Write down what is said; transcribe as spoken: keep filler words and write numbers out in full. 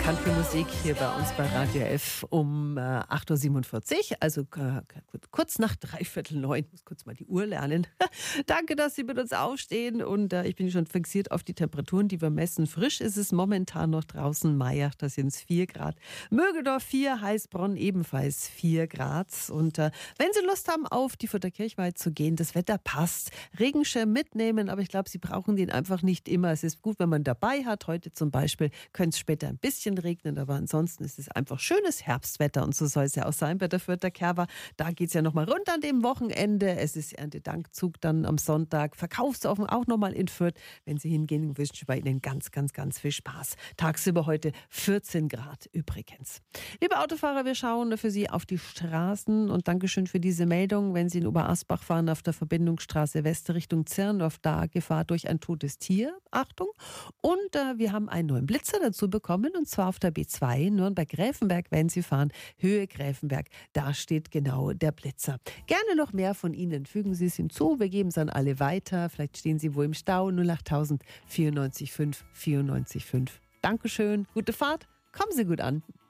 Country-Musik hier bei uns bei Radio F um äh, acht Uhr siebenundvierzig, also äh, kurz nach dreiviertel neun. Ich muss kurz mal die Uhr lernen. Danke, dass Sie mit uns aufstehen und äh, ich bin schon fixiert auf die Temperaturen, die wir messen. Frisch ist es momentan noch draußen. Mayach, da sind es vier Grad. Mögedorf vier, Heißbronn ebenfalls vier Grad. Und äh, wenn Sie Lust haben, auf die Futterkirchweih zu gehen, das Wetter passt. Regenschirm mitnehmen, aber ich glaube, Sie brauchen den einfach nicht immer. Es ist gut, wenn man dabei hat. Heute zum Beispiel könnte es später ein bisschen regnen, aber ansonsten ist es einfach schönes Herbstwetter und so soll es ja auch sein bei der Fürther Kerwa. Da geht es ja nochmal rund an dem Wochenende. Es ist Erntedankzug dann am Sonntag. Verkaufsoffen auch nochmal in Fürth. Wenn Sie hingehen, wünsche ich bei Ihnen ganz, ganz, ganz viel Spaß. Tagsüber heute vierzehn Grad übrigens. Liebe Autofahrer, wir schauen für Sie auf die Straßen und Dankeschön für diese Meldung. Wenn Sie in Oberasbach fahren auf der Verbindungsstraße West Richtung Zirndorf, da Gefahr durch ein totes Tier. Achtung. Und äh, wir haben einen neuen Blitzer dazu bekommen und zwar auf der B zwei Nürnberg-Gräfenberg, wenn Sie fahren, Höhe Gräfenberg, da steht genau der Blitzer. Gerne noch mehr von Ihnen, fügen Sie es hinzu, wir geben es an alle weiter, vielleicht stehen Sie wohl im Stau, null acht null null vierundneunzig fünf vierundneunzig fünf. Dankeschön, gute Fahrt, kommen Sie gut an.